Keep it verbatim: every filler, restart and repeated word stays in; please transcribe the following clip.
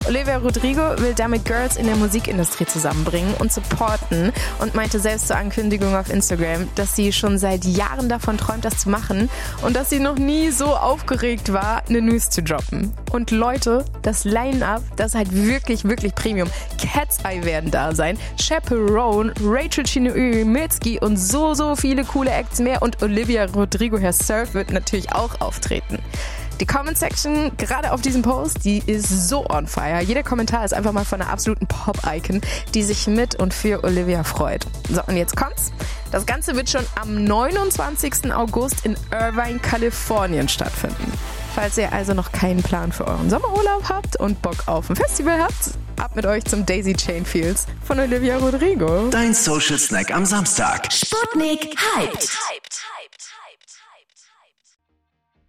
Olivia Rodrigo will damit Girls in der Musikindustrie zusammenbringen und supporten und meinte selbst zur Ankündigung auf Instagram, dass sie schon seit Jahren davon träumt, das zu machen und dass sie noch nie so aufgeregt war, eine News zu droppen. Und Leute, das Line-Up, das ist halt wirklich, wirklich Premium. Cat's Eye werden da sein, Chaperone, Rachel Chinoy-Milski und so, so viele coole Acts mehr und Olivia Rodrigo herself wird natürlich auch auftreten. Die Comment-Section, gerade auf diesem Post, die ist so on fire. Jeder Kommentar ist einfach mal von einer absoluten Pop-Icon, die sich mit und für Olivia freut. So, und jetzt kommt's. Das Ganze wird schon am neunundzwanzigsten August in Irvine, Kalifornien stattfinden. Falls ihr also noch keinen Plan für euren Sommerurlaub habt und Bock auf ein Festival habt, ab mit euch zum Daisy Chain Fields von Olivia Rodrigo. Dein Social Snack am Samstag. Sputnik Hyped.